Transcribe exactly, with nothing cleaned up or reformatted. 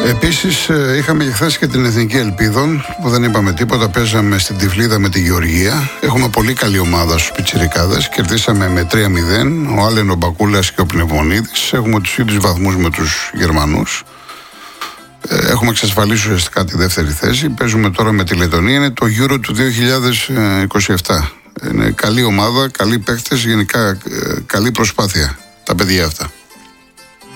Επίσης είχαμε και χθες και την Εθνική Ελπίδων που δεν είπαμε τίποτα. Παίζαμε στην Τυφλίδα με τη Γεωργία. Έχουμε πολύ καλή ομάδα στους πιτσιρικάδες. Κερδίσαμε με τρία μηδέν. Ο Άλεν, ο Μπακούλας και ο Πνευμονίδης. Έχουμε τους ίδιους βαθμούς με τους Γερμανούς. Έχουμε εξασφαλίσει ουσιαστικά τη δεύτερη θέση. Παίζουμε τώρα με τη Λετωνία. Είναι το Euro του δύο χιλιάδες είκοσι επτά. Είναι καλή ομάδα, καλοί παίκτες, γενικά καλή προσπάθεια τα παιδιά αυτά.